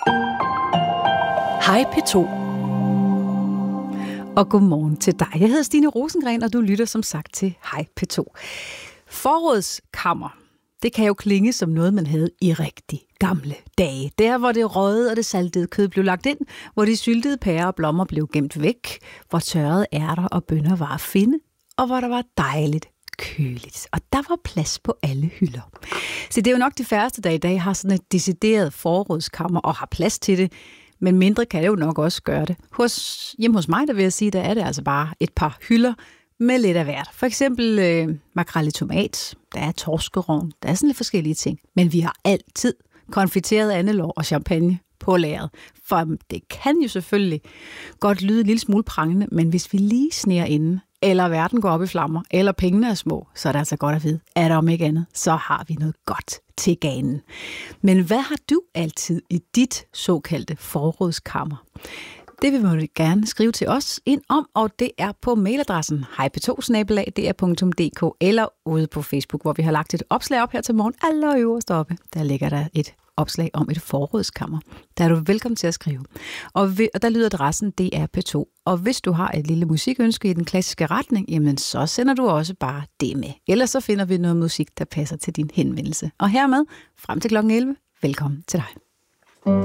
Hej P2. Og godmorgen til dig. Jeg hedder Stine Rosengren, og du lytter som sagt til Hej P2. Forrådskammer. Det kan jo klinge som noget, man havde i rigtig gamle dage. Der, hvor det røde og det saltede kød blev lagt ind, hvor de syltede pærer og blommer blev gemt væk, hvor tørrede ærter og bønner var at finde, og hvor der var dejligt køligt. Og der var plads på alle hylder. Så det er jo nok de færreste, der i dag har sådan et decideret forrådskammer og har plads til det. Men mindre kan det jo nok også gøre det. Hjemme hos mig, der vil jeg sige, der er det altså bare et par hylder med lidt af hvert. For eksempel makrel i tomat, der er torskerogn, der er sådan lidt forskellige ting. Men vi har altid konfiteret andelår og champagne på lageret. For det kan jo selvfølgelig godt lyde en lille smule prangende, men hvis vi lige sneer inden, eller verden går op i flammer, eller pengene er små, så er det altså godt at vide, at om ikke andet, så har vi noget godt til ganen. Men hvad har du altid i dit såkaldte forrådskammer? Det vil man gerne skrive til os ind om, og det er på mailadressen hejp2@dr.dk eller ude på Facebook, hvor vi har lagt et opslag op her til morgen. Allerøverst oppe, der ligger der et opslag om et forrådskammer. Der er du velkommen til at skrive. Og der lyder adressen DR P2. Og hvis du har et lille musikønske i den klassiske retning, jamen så sender du også bare det med. Ellers så finder vi noget musik, der passer til din henvendelse. Og hermed, frem til klokken 11, velkommen til dig.